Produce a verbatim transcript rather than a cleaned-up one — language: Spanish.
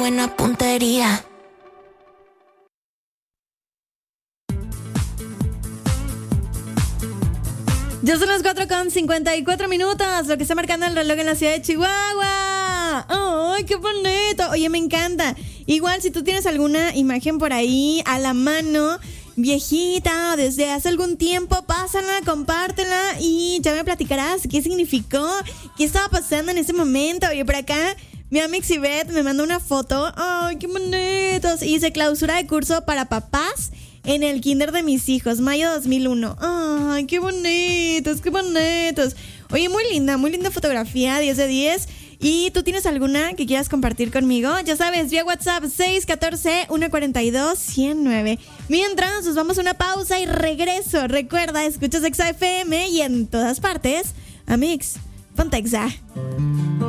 buena puntería. Ya son las cuatro con cincuenta y cuatro minutos, lo que está marcando el reloj en la ciudad de Chihuahua. ¡Ay, qué bonito! Oye, me encanta. Igual, si tú tienes alguna imagen por ahí a la mano, viejita, desde hace algún tiempo, pásala, compártela y ya me platicarás qué significó, qué estaba pasando en ese momento. Oye, por acá, mi amiga Ivette me mandó una foto. ¡Ay, qué bonitos! Y dice, clausura de curso para papás en el kinder de mis hijos, mayo dos mil uno. ¡Ay, qué bonitos, qué bonitos! Oye, muy linda, muy linda fotografía, diez de diez. ¿Y tú tienes alguna que quieras compartir conmigo? Ya sabes, vía WhatsApp seis uno cuatro, uno cuatro dos, uno cero nueve. Mientras, nos vamos a una pausa y regreso. Recuerda, escuchas Exa F M y en todas partes, Amix, ponte Exa.